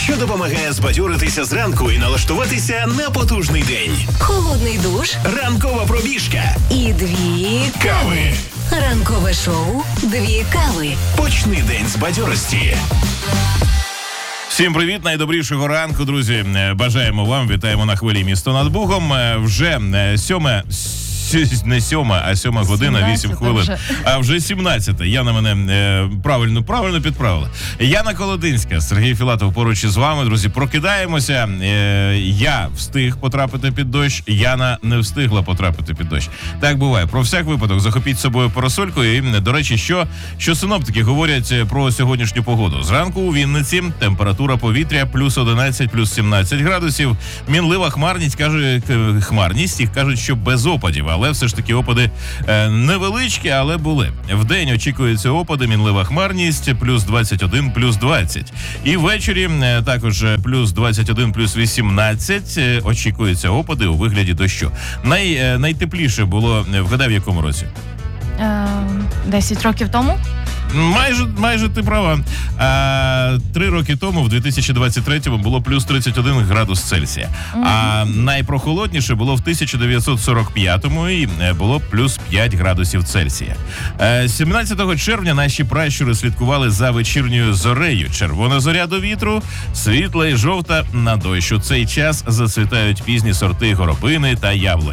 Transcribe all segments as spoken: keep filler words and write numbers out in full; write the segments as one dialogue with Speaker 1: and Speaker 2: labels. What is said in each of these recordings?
Speaker 1: що допомагає збадьоритися зранку і налаштуватися на потужний день.
Speaker 2: Холодний душ,
Speaker 1: Ранкова пробіжка
Speaker 2: і дві
Speaker 1: кави.
Speaker 2: Ранкове шоу «Дві кави».
Speaker 1: Почни день з бадьорості.
Speaker 3: Всім привіт, найдобрішого ранку, друзі. Бажаємо вам, вітаємо на хвилі «Місто над Бугом». Вже сьоме, не сьома, а сьома година, вісім хвилин. Вже. А вже сімнадцята. Яна мене е, правильно, правильно підправила. Яна Колодинська, Сергій Філатов поруч із вами, друзі. Прокидаємося. Е, я встиг потрапити під дощ, Яна не встигла потрапити під дощ. Так буває. Про всяк випадок захопіть з собою парасольку. І, до речі, що, що синоптики говорять про сьогоднішню погоду. Зранку у Вінниці температура повітря плюс одинадцять, плюс сімнадцять градусів. Мінлива хмарність, каже, хмарність, їх кажуть, що без опадів. Але все ж таки опади е, невеличкі, але були. Вдень очікуються опади, мінлива хмарність, плюс двадцять один, плюс двадцять. І ввечері е, також плюс двадцять один, плюс вісімнадцять е, очікуються опади у вигляді дощу. Най, е, найтепліше було, вгадай, в якому році?
Speaker 4: Десять років тому?
Speaker 3: Майже, майже ти права. А, три роки тому, в дві тисячі двадцять третьому, було плюс тридцять один градус Цельсія. Mm-hmm. А найпрохолодніше було в тисяча дев'ятсот сорок п'ятому і було плюс п'ять градусів Цельсія. А, сімнадцятого червня наші пращури слідкували за вечірньою зорею. Червона зоря до вітру, світла і жовта на дощ. У цей час зацвітають пізні сорти горобини та яблунь.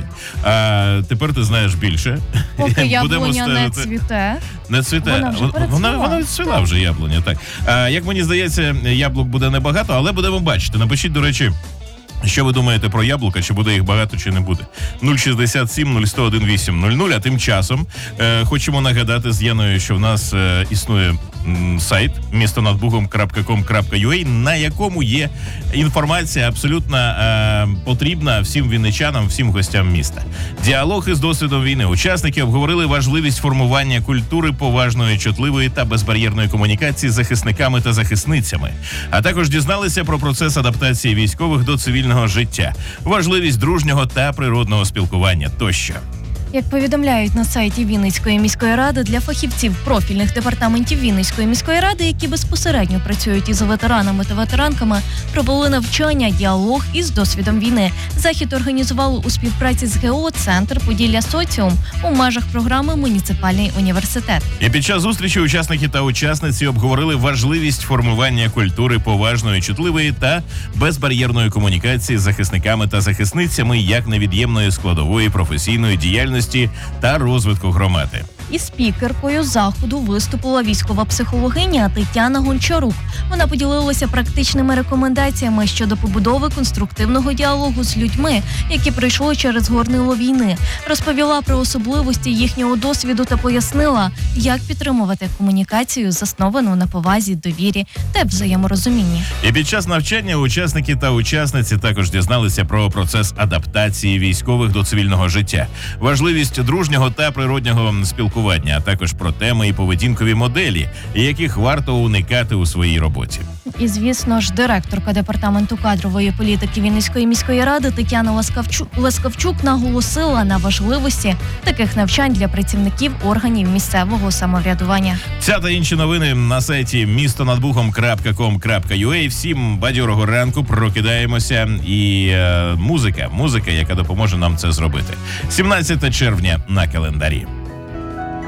Speaker 3: А, тепер ти знаєш більше.
Speaker 4: Поки яблуня не цвіте.
Speaker 3: Не цвіте.
Speaker 4: Вона вже
Speaker 3: Вона, вона відцвіла вже яблуня, так. А, як мені здається, яблук буде небагато, але будемо бачити. Напишіть, до речі, що ви думаєте про яблука, чи буде їх багато, чи не буде. нуль шістдесят сім нуль сто один вісім нуль нуль, а тим часом е, хочемо нагадати з Яною, що в нас е, існує м, сайт місто над бугом крапка ком крапка ю а, на якому є інформація абсолютно е, потрібна всім вінничанам, всім гостям міста. Діалог із досвідом війни. Учасники обговорили важливість формування культури поважної, чутливої та безбар'єрної комунікації з захисниками та захисницями, а також дізналися про процес адаптації військових до цивільного життя, важливість дружнього та природного спілкування тощо.
Speaker 4: Як повідомляють на сайті Вінницької міської ради, для фахівців профільних департаментів Вінницької міської ради, які безпосередньо працюють із ветеранами та ветеранками, провели навчання, діалог із досвідом війни. Захід організували у співпраці з ГО «Центр Поділля Соціум» у межах програми «Муніципальний університет».
Speaker 3: І під час зустрічі учасники та учасниці обговорили важливість формування культури поважної, чутливої та безбар'єрної комунікації з захисниками та захисницями як невід'ємної складової професійної діяльності та розвитку громади.
Speaker 4: І спікеркою заходу виступила військова психологиня Тетяна Гончарук. Вона поділилася практичними рекомендаціями щодо побудови конструктивного діалогу з людьми, які пройшли через горнило війни. Розповіла про особливості їхнього досвіду та пояснила, як підтримувати комунікацію, засновану на повазі, довірі та взаєморозумінні.
Speaker 3: І під час навчання учасники та учасниці також дізналися про процес адаптації військових до цивільного життя, важливість дружнього та природнього спілкування, а також про теми і поведінкові моделі, яких варто уникати у своїй роботі.
Speaker 4: І, звісно ж, директорка департаменту кадрової політики Вінницької міської ради Тетяна Ласкавчук, Ласкавчук наголосила на важливості таких навчань для працівників органів місцевого самоврядування.
Speaker 3: Ця та інші новини на сайті місто над бугом крапка ком крапка ю а. Всім бадьорого ранку, прокидаємося. І е, музика, музика, яка допоможе нам це зробити. сімнадцяте червня на календарі.